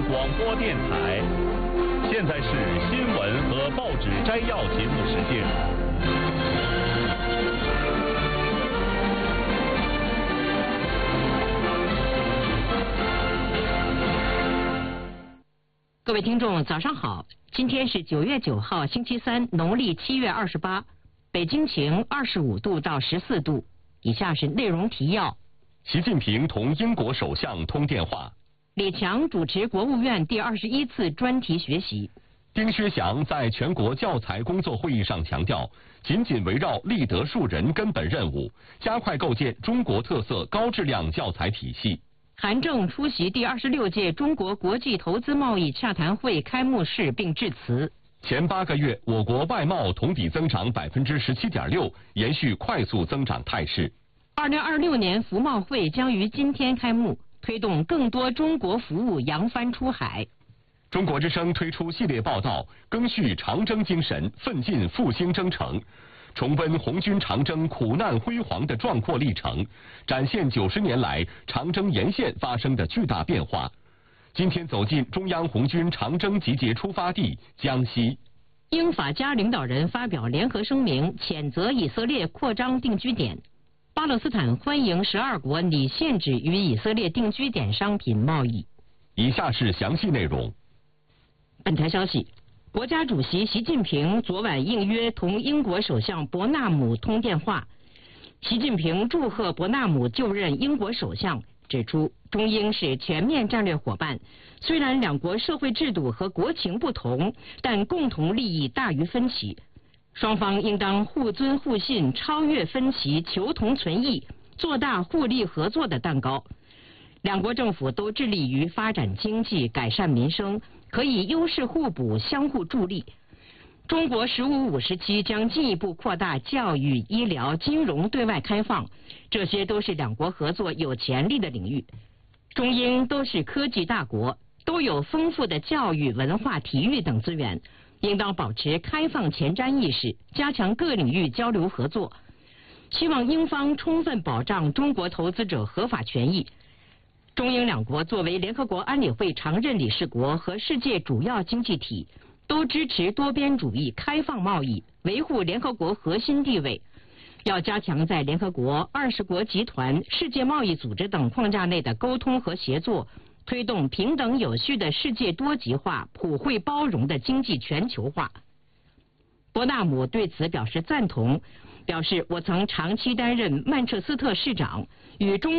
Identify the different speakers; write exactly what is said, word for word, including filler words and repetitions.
Speaker 1: 广播电台，现在是新闻和报纸摘要节目时间。
Speaker 2: 各位听众，早上好！今天是九月九号，星期三，农历七月二十八，北京晴，二十五度到十四度。以下是内容提要：
Speaker 1: 习近平同英国首相通电话。
Speaker 2: 李强主持国务院第二十一次专题学习。
Speaker 1: 丁薛祥在全国教材工作会议上强调，紧紧围绕立德树人根本任务，加快构建中国特色高质量教材体系。
Speaker 2: 韩正出席第二十六届中国国际投资贸易洽谈会开幕式并致辞。
Speaker 1: 前八个月，我国外贸同比增长百分之十七点六，延续快速增长态势。
Speaker 2: 二零二六年服贸会将于今天开幕，推动更多中国服务扬帆出海。
Speaker 1: 中国之声推出系列报道，赓续长征精神，奋进复兴征程，重温红军长征苦难辉煌的壮阔历程，展现九十年来长征沿线发生的巨大变化。今天走进中央红军长征集结出发地江西。
Speaker 2: 英法加领导人发表联合声明，谴责以色列扩张定居点。巴勒斯坦欢迎十二国拟限制与以色列定居点商品贸易。
Speaker 1: 以下是详细内容。
Speaker 2: 本台消息，国家主席习近平昨晚应约同英国首相伯纳姆通电话。习近平祝贺伯纳姆就任英国首相，指出中英是全面战略伙伴，虽然两国社会制度和国情不同，但共同利益大于分歧。双方应当互尊互信，超越分歧，求同存异，做大互利合作的蛋糕。两国政府都致力于发展经济，改善民生，可以优势互补，相互助力。中国“十五五”时期将进一步扩大教育、医疗、金融对外开放，这些都是两国合作有潜力的领域。中英都是科技大国，都有丰富的教育、文化、体育等资源，应当保持开放前瞻意识，加强各领域交流合作。希望英方充分保障中国投资者合法权益。中英两国作为联合国安理会常任理事国和世界主要经济体，都支持多边主义、开放贸易，维护联合国核心地位。要加强在联合国、二十国集团、世界贸易组织等框架内的沟通和协作，推动平等有序的世界多极化、普惠包容的经济全球化。伯纳姆对此表示赞同，表示我曾长期担任曼彻斯特市长，与中